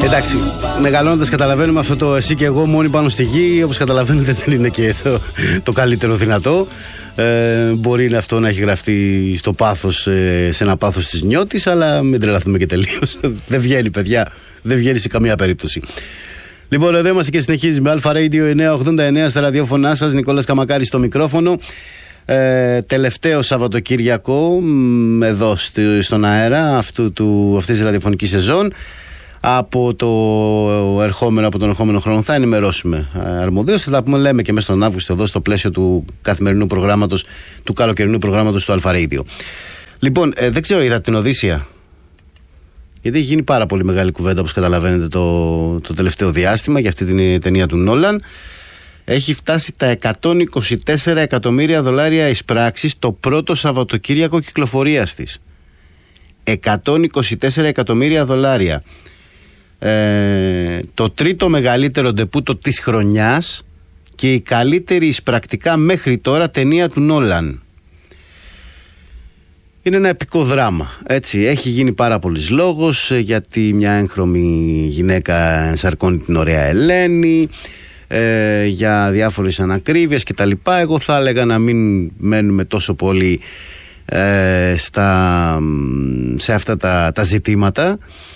Εντάξει, μεγαλώνοντας καταλαβαίνουμε αυτό το εσύ και εγώ μόνοι πάνω στη γη. Όπως καταλαβαίνετε, δεν είναι και το καλύτερο δυνατό. Μπορεί αυτό να έχει γραφτεί στο πάθος, σε ένα πάθος της νιώτης, αλλά μην τρελαθούμε και τελείως. Δεν βγαίνει, παιδιά. Δεν βγαίνει σε καμία περίπτωση. Λοιπόν, εδώ είμαστε και συνεχίζουμε. Αλφα Radio 989 στα ραδιόφωνά σας. Νικόλας Καμακάρης στο μικρόφωνο. Τελευταίο Σαββατοκύριακο εδώ στον αέρα αυτής της ραδιοφωνικής σεζόν. Από τον ερχόμενο χρόνο θα ενημερώσουμε αρμοδίως. Θα τα πούμε, λέμε, και μέσα στον Αύγουστο εδώ στο πλαίσιο του καθημερινού προγράμματος, του καλοκαιρινού προγράμματος του Αλφα Radio. Λοιπόν, δεν ξέρω, είδατε την Οδύσσεια? Γιατί έχει γίνει πάρα πολύ μεγάλη κουβέντα, όπως καταλαβαίνετε, το τελευταίο διάστημα για αυτή την ταινία του Νόλαν. Έχει φτάσει τα $124 εκατομμύρια εισπράξεις το πρώτο Σαββατοκύριακο κυκλοφορίας της. $124 εκατομμύρια. Το τρίτο μεγαλύτερο ντεπούτο της χρονιάς και η καλύτερη εισπρακτικά μέχρι τώρα ταινία του Νόλαν. Είναι ένα επικό δράμα, έτσι. Έχει γίνει πάρα πολύς λόγος, γιατί μια έγχρωμη γυναίκα ενσαρκώνει την ωραία Ελένη, για διάφορες ανακρίβειες και τα λοιπά. Εγώ θα έλεγα να μην μένουμε τόσο πολύ σε αυτά τα ζητήματα,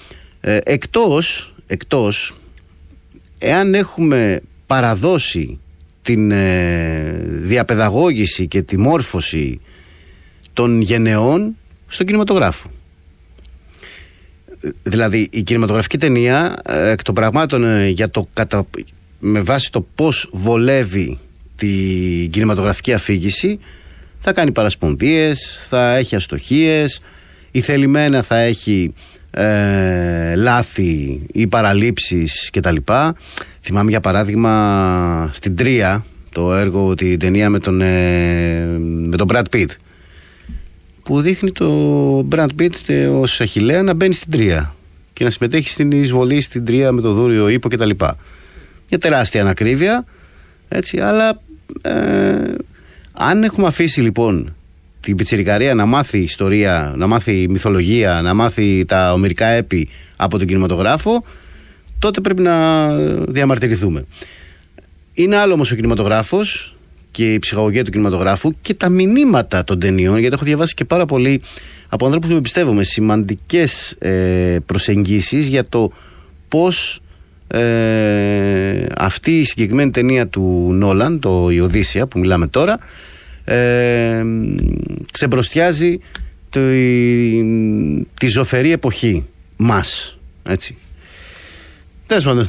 εκτός εάν έχουμε παραδώσει την διαπαιδαγώγηση και τη μόρφωση των γενεών στον κινηματογράφο. Δηλαδή η κινηματογραφική ταινία εκ των πραγμάτων με βάση το πώς βολεύει την κινηματογραφική αφήγηση θα κάνει παρασπονδίες, θα έχει αστοχίες, η θελημένα θα έχει λάθη ή παραλήψεις κτλ. Θυμάμαι για παράδειγμα στην Τρία το έργο, την ταινία με τον Brad Pitt, που δείχνει το Brad Pitt ως Αχιλλέα να μπαίνει στην Τρία και να συμμετέχει στην εισβολή στην Τρία με το δούριο ύπο κτλ. Μια τεράστια ανακρίβεια, έτσι, αλλά αν έχουμε αφήσει λοιπόν την πιτσιρικαρία να μάθει ιστορία, να μάθει μυθολογία, να μάθει τα ομηρικά έπι από τον κινηματογράφο, τότε πρέπει να διαμαρτυρηθούμε. Είναι άλλο όμως ο κινηματογράφος και η ψυχαγωγία του κινηματογράφου και τα μηνύματα των ταινιών, γιατί έχω διαβάσει και πάρα πολύ από ανθρώπους που εμπιστεύομαι σημαντικές προσεγγίσεις για το πώς αυτή η συγκεκριμένη ταινία του Νόλαν, η Οδύσσεια που μιλάμε τώρα, ξεμπροστιάζει τη ζωφερή εποχή μας, έτσι. Τέλος πάντων,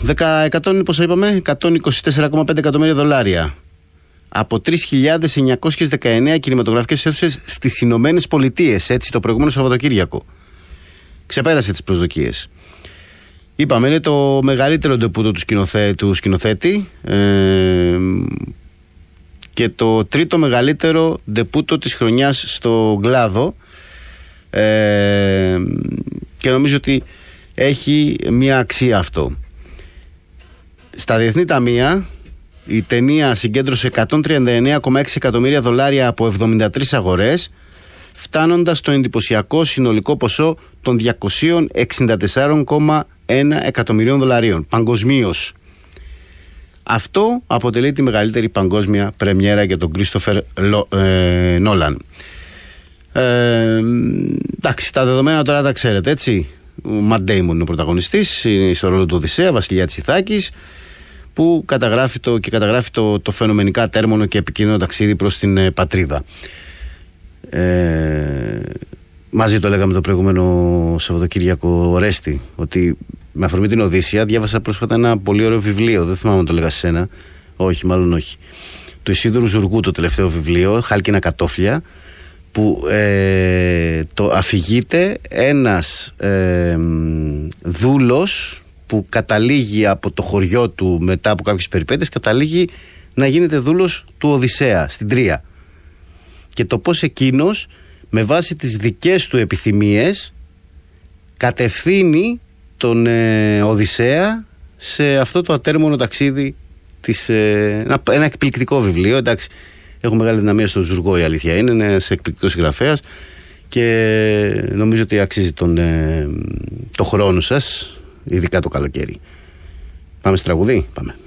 124,5 εκατομμύρια δολάρια από 3.919 κινηματογραφικές αίθουσες στις Ηνωμένες Πολιτείες, έτσι, το προηγούμενο Σαββατοκύριακο. Ξεπέρασε τις προσδοκίες. Είπαμε, είναι το μεγαλύτερο ντεπούτο του σκηνοθέτη και το τρίτο μεγαλύτερο ντεπούτο της χρονιάς στο κλάδο, και νομίζω ότι έχει μια αξία αυτό. Στα διεθνή ταμεία η ταινία συγκέντρωσε 139,6 εκατομμύρια δολάρια από 73 αγορές, φτάνοντας στο εντυπωσιακό συνολικό ποσό των 264,1 εκατομμυρίων δολαρίων παγκοσμίως. Αυτό αποτελεί τη μεγαλύτερη παγκόσμια πρεμιέρα για τον Κρίστοφερ Νόλαν. Εντάξει, τα δεδομένα τώρα τα ξέρετε, έτσι. Ο Ματ Ντέιμον είναι ο πρωταγωνιστής, είναι στο ρόλο του Οδυσσέα, βασιλιά της Ιθάκης, που καταγράφει το φαινομενικά τέρμονο και επικίνδυνο ταξίδι προς την πατρίδα. Μαζί το λέγαμε το προηγούμενο Σαββατοκύριακο, Ορέστη, ότι με αφορμή την Οδύσσεια διάβασα πρόσφατα ένα πολύ ωραίο βιβλίο, δεν θυμάμαι αν το λέγα σε σένα, όχι, μάλλον όχι, του Ισίδωρου Ζουργού, το τελευταίο βιβλίο, Χάλκινα κατόφλια, που το αφηγείται ένας δούλος που καταλήγει από το χωριό του μετά από κάποιες περιπέτειες, καταλήγει να γίνεται δούλος του Οδυσσέα στην Τρία, και το πως εκείνος με βάση τις δικές του επιθυμίες κατευθύνει τον Οδυσσέα σε αυτό το ατέρμονο ταξίδι ένα εκπληκτικό βιβλίο, εντάξει. Έχω μεγάλη δυναμία στον Ζουργό, η αλήθεια είναι ένας εκπληκτικός συγγραφέας και νομίζω ότι αξίζει το χρόνο σας ειδικά το καλοκαίρι. Πάμε στο τραγουδί, πάμε.